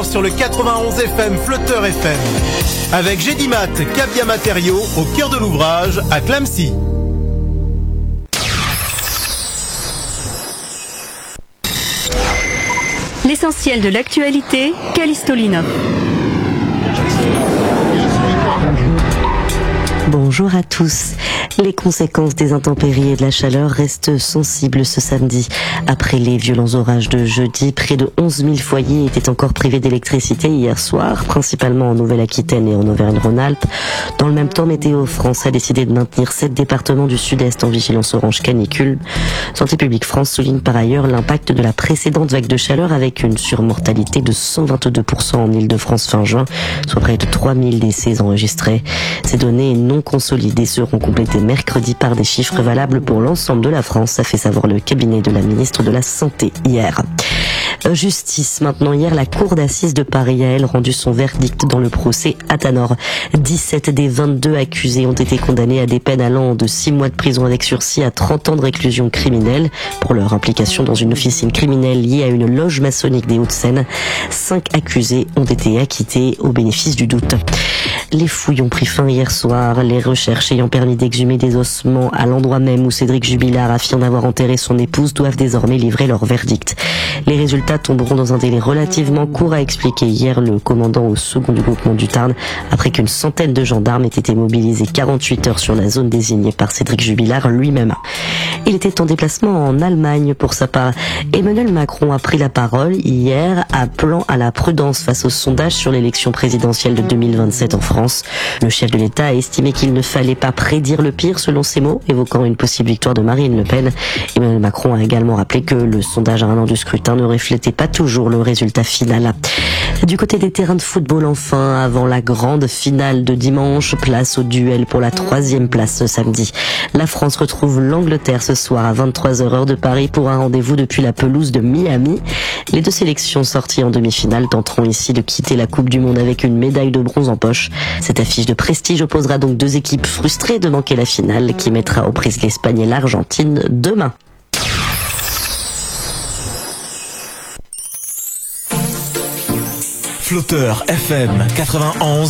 chaleur sur le 91 FM Flotteur FM. Avec Gédimat, Cabia Matériaux, au cœur de l'ouvrage, à Clamecy. L'essentiel de l'actualité, Callisto Lino. Bonjour à tous. Les conséquences des intempéries et de la chaleur restent sensibles ce samedi. Après les violents orages de jeudi, près de 11 000 foyers étaient encore privés d'électricité hier soir, principalement en Nouvelle-Aquitaine et en Auvergne-Rhône-Alpes. Dans le même temps, Météo France a décidé de maintenir 7 départements du sud-est en vigilance orange canicule. Santé publique France souligne par ailleurs l'impact de la précédente vague de chaleur avec une surmortalité de 122% en Île-de-France fin juin, soit près de 3 000 décès enregistrés. Ces données non consolidées seront complétées mercredi par des chiffres valables pour l'ensemble de la France, a fait savoir le cabinet de la ministre de la Santé hier. Justice maintenant. Hier, la cour d'assises de Paris a rendu son verdict dans le procès Athanor. 17 des 22 accusés ont été condamnés à des peines allant de 6 mois de prison avec sursis à 30 ans de réclusion criminelle pour leur implication dans une officine criminelle liée à une loge maçonnique des Hauts-de-Seine. 5 accusés ont été acquittés au bénéfice du doute. Les fouilles ont pris fin hier soir. Les recherches ayant permis d'exhumer des ossements à l'endroit même où Cédric Jubilard affirme avoir enterré son épouse doivent désormais livrer leur verdict. Les résultats tomberont dans un délai relativement court, a expliqué hier le commandant au second du groupement du Tarn, après qu'une centaine de gendarmes aient été mobilisés 48 heures sur la zone désignée par Cédric Jubilard lui-même. Il était en déplacement en Allemagne pour sa part. Emmanuel Macron a pris la parole hier, appelant à la prudence face au sondage sur l'élection présidentielle de 2027 en France. Le chef de l'État a estimé qu'il ne fallait pas prédire le pire, selon ses mots, évoquant une possible victoire de Marine Le Pen. Emmanuel Macron a également rappelé que le sondage à un an du scrutin ne reflétait pas toujours le résultat final. Du côté des terrains de football enfin, avant la grande finale de dimanche, place au duel pour la 3e place ce samedi. La France retrouve l'Angleterre ce soir à 23h heure de Paris pour un rendez-vous depuis la pelouse de Miami. Les deux sélections sorties en demi-finale tenteront ici de quitter la Coupe du Monde avec une médaille de bronze en poche. Cette affiche de prestige opposera donc deux équipes frustrées de manquer la finale qui mettra aux prises l'Espagne et l'Argentine demain. Flotteur FM 91